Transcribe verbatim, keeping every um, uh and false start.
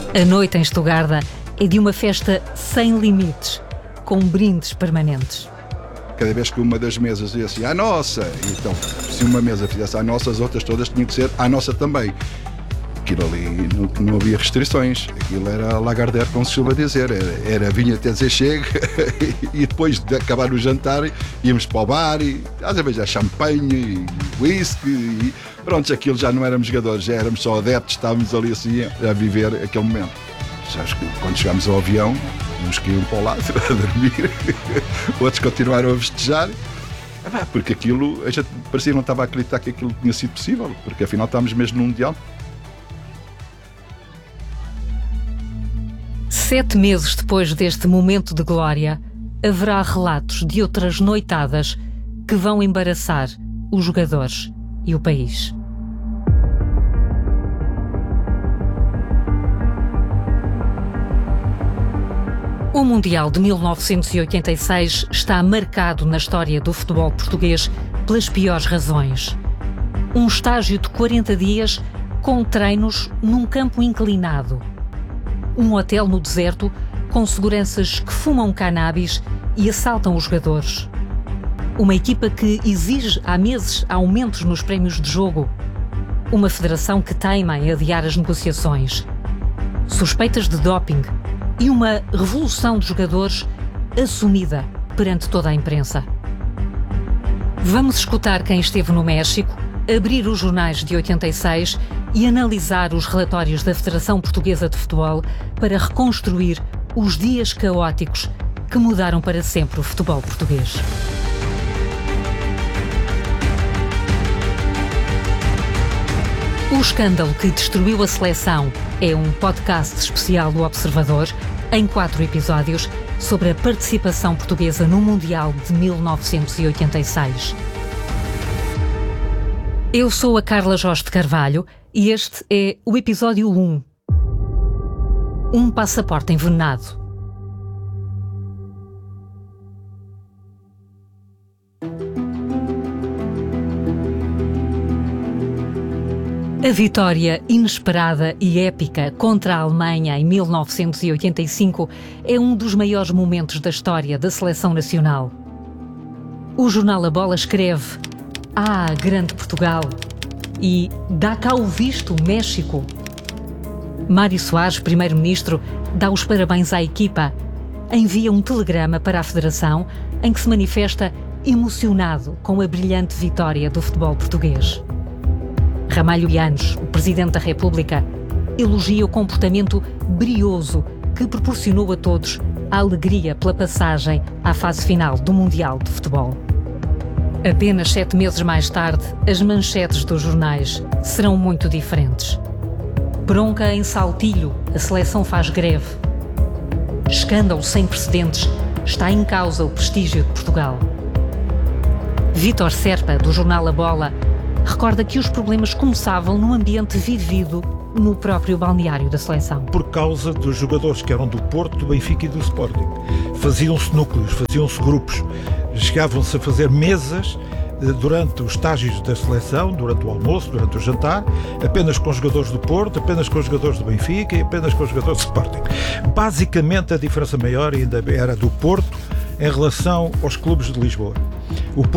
A noite em Estugarda é de uma festa sem limites, com brindes permanentes. Cada vez que uma das mesas dizia assim, à nossa, então se uma mesa fizesse à nossa, as outras todas tinham que ser à nossa também. Aquilo ali não, não havia restrições, aquilo era Lagardère, como se chama dizer, era, era vinha até dizer chega e depois de acabar o jantar íamos para o bar e às vezes já champanhe e whisky e pronto, aquilo já não éramos jogadores, já éramos só adeptos, estávamos ali assim a viver aquele momento. Sabes que quando chegámos ao avião, uns que iam para o lado a dormir, outros continuaram a festejar, porque aquilo, a gente parecia que não estava a acreditar que aquilo tinha sido possível, porque afinal estávamos mesmo no Mundial. Sete meses depois deste momento de glória, haverá relatos de outras noitadas que vão embaraçar os jogadores e o país. O Mundial de mil novecentos e oitenta e seis está marcado na história do futebol português pelas piores razões. Um estágio de quarenta dias com treinos num campo inclinado. Um hotel no deserto com seguranças que fumam cannabis e assaltam os jogadores. Uma equipa que exige há meses aumentos nos prémios de jogo. Uma federação que teima em adiar as negociações. Suspeitas de doping e uma revolução de jogadores assumida perante toda a imprensa. Vamos escutar quem esteve no México, abrir os jornais de oitenta e seis e analisar os relatórios da Federação Portuguesa de Futebol para reconstruir os dias caóticos que mudaram para sempre o futebol português. O escândalo que destruiu a seleção é um podcast especial do Observador, em quatro episódios, sobre a participação portuguesa no Mundial de mil novecentos e oitenta e seis. Eu sou a Carla Jorge de Carvalho e este é o episódio um. Um passaporte envenenado. A vitória inesperada e épica contra a Alemanha em mil novecentos e oitenta e cinco é um dos maiores momentos da história da seleção nacional. O jornal A Bola escreve: "Ah, grande Portugal!" e "Dá cá o visto, México!" Mário Soares, primeiro-ministro, dá os parabéns à equipa. Envia um telegrama para a Federação em que se manifesta emocionado com a brilhante vitória do futebol português. Ramalho Yanes, o Presidente da República, elogia o comportamento brioso que proporcionou a todos a alegria pela passagem à fase final do Mundial de Futebol. Apenas sete meses mais tarde, as manchetes dos jornais serão muito diferentes. Bronca em Saltilho, a seleção faz greve. Escândalo sem precedentes, está em causa o prestígio de Portugal. Vítor Serpa, do jornal A Bola, recorda que os problemas começavam num ambiente vivido no próprio balneário da seleção. Por causa dos jogadores que eram do Porto, do Benfica e do Sporting. Faziam-se núcleos, faziam-se grupos, chegavam-se a fazer mesas durante os estágios da seleção, durante o almoço, durante o jantar, apenas com jogadores do Porto, apenas com jogadores do Benfica e apenas com jogadores do Sporting. Basicamente a diferença maior ainda era do Porto em relação aos clubes de Lisboa. O